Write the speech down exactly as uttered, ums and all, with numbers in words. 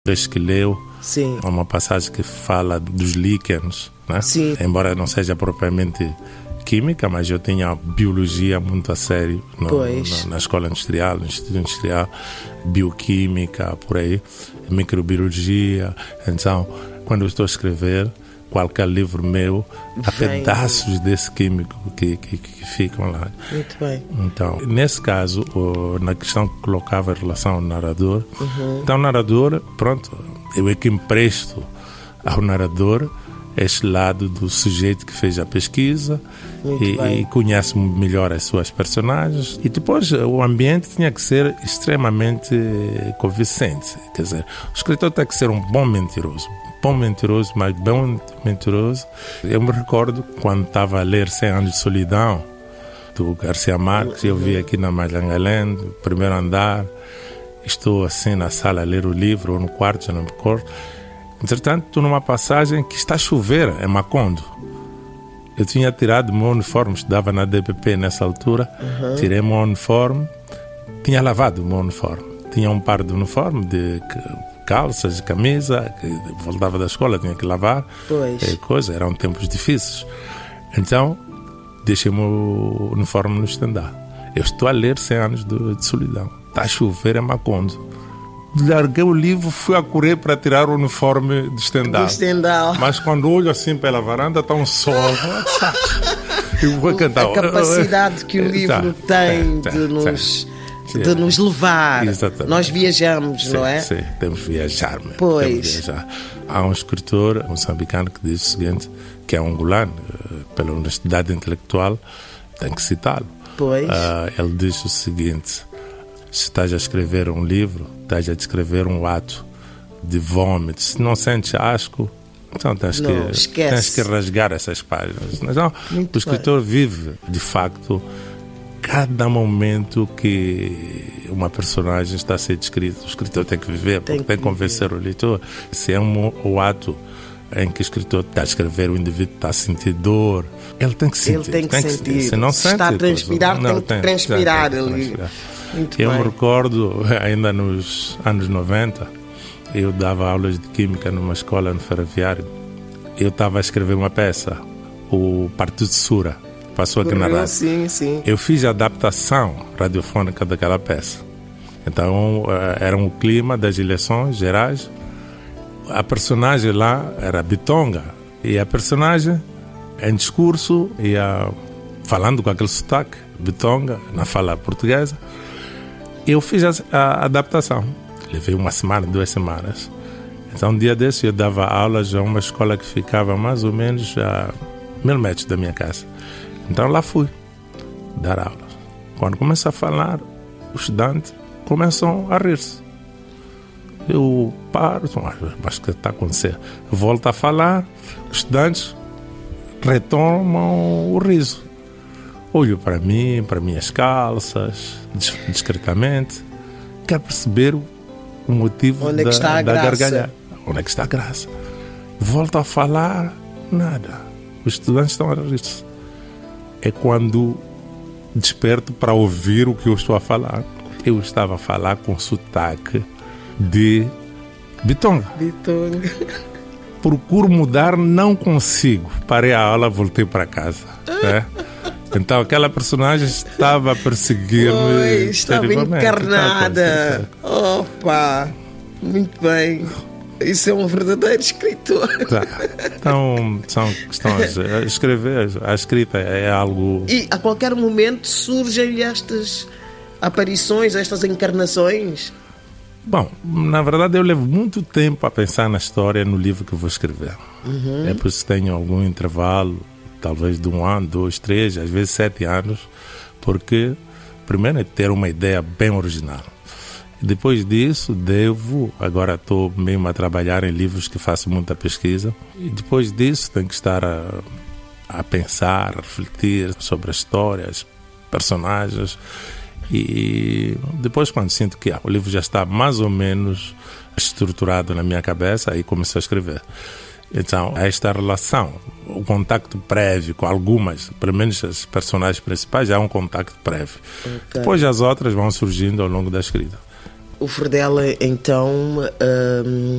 vez que leu, Sim. há uma passagem que fala dos líquenes, né? Sim. Embora não seja propriamente química, mas eu tinha biologia muito a sério no, Pois. na, na escola industrial, no Instituto Industrial, bioquímica, por aí, microbiologia. Então, quando eu estou a escrever qualquer livro meu, há Vem. pedaços desse químico que, que, que ficam lá. Muito bem. Então, nesse caso, o- na questão que colocava em relação ao narrador, então o narrador, pronto, eu é que empresto ao narrador este lado do sujeito que fez a pesquisa Muito e, bem. e conhece melhor as suas personagens. E depois o ambiente tinha que ser extremamente convincente. Quer dizer, o escritor tem que ser um bom mentiroso. Bom mentiroso, mas bom mentiroso. Eu me recordo quando estava a ler Cem Anos de Solidão, do Garcia Marques, eu vi aqui na Malangalém, primeiro andar, estou assim na sala a ler o livro, ou no quarto, já não me recordo. Entretanto, estou numa passagem que está a chover, em Macondo. Eu tinha tirado o meu uniforme, estudava na D P P nessa altura, tirei o meu uniforme, tinha lavado o meu uniforme. Tinha um par de uniforme, de calças, de camisa, que voltava da escola, tinha que lavar. Pois. É, coisa, eram tempos difíceis. Então, deixei o meu uniforme no estendal. Eu estou a ler Cem Anos de, de Solidão. Está a chover em Macondo. Larguei o livro, fui a correr para tirar o uniforme de estendal. Do estendal. Mas quando olho assim pela varanda, está um sol. Eu vou cantar. A capacidade que o livro Tá, tem tá, de tá, nos, tá. de nos levar. Exatamente. Nós viajamos, Sim, não é? sim, temos de viajar. Mesmo. Pois. Temos de viajar. Há um escritor moçambicano que diz o seguinte, que é angolano, eh, pela honestidade intelectual, tem que citá-lo. Pois. Ah, ele diz o seguinte: se estás a escrever um livro, estás a descrever um ato de vômito. Se não sentes asco, então tens, Não, que, esquece. tens que rasgar essas páginas. Então, Muito o escritor vive, de facto, cada momento que uma personagem está a ser descrita. O escritor tem que viver, Tem porque que tem que convencer o leitor. Se é um, um ato em que o escritor está a escrever, o indivíduo está a sentir dor, ele tem que sentir. Ele tem que sentir. Se não Se sente, está a transpirar, pois, tem que transpirar tem que ali. transpirar. Muito Eu me bem. recordo, ainda nos anos noventa, eu dava aulas de química numa escola no Ferroviário. Eu estava a escrever uma peça, o Partido de Sura, passou aqui na rádio. Sim, sim. Eu fiz a adaptação radiofônica daquela peça. Então, eh, era um clima das eleições gerais. A personagem lá era Bitonga. E a personagem, em discurso, ia falando com aquele sotaque, Bitonga, na fala portuguesa. Eu fiz a, a adaptação. Levei uma semana, duas semanas. Então, um dia desse, eu dava aulas a uma escola que ficava mais ou menos a mil metros da minha casa. Então, lá fui dar aulas. Quando começo a falar, os estudantes começam a rir-se. Eu paro, mas o que está acontecendo? Volto a falar, os estudantes retomam o riso. Olho para mim, para minhas calças, dis- discretamente. Quero perceber o o motivo Onde é que da, está a da graça? gargalhada. Onde é que está a graça? Volto a falar, nada. Os estudantes estão a rir-se. É quando desperto para ouvir o que eu estou a falar. Eu estava a falar com sotaque de Bitonga. Bitonga. Procuro mudar, não consigo. Parei a aula, voltei para casa. Né? Então aquela personagem estava a perseguir-me. Oi, estava terrivelmente. encarnada. Opa, muito bem. Isso é um verdadeiro escritor. Tá. Então são questões. A escrever, a escrita é algo. E a qualquer momento surgem estas aparições, estas encarnações. Bom, na verdade eu levo muito tempo a pensar na história no livro que vou escrever. Uhum. É por isso que tenho algum intervalo, talvez de um ano, dois, três, às vezes sete anos, porque primeiro é ter uma ideia bem original. Depois disso, devo, agora estou mesmo a trabalhar em livros que faço muita pesquisa, e depois disso tenho que estar a, a pensar, a refletir sobre as histórias, personagens. E depois, quando sinto que ah, o livro já está mais ou menos estruturado na minha cabeça, aí começo a escrever. Então, esta relação, o contacto prévio com algumas, pelo menos as personagens principais, já há um contacto prévio. Okay. Depois as outras vão surgindo ao longo da escrita. O Furdela, então, hum,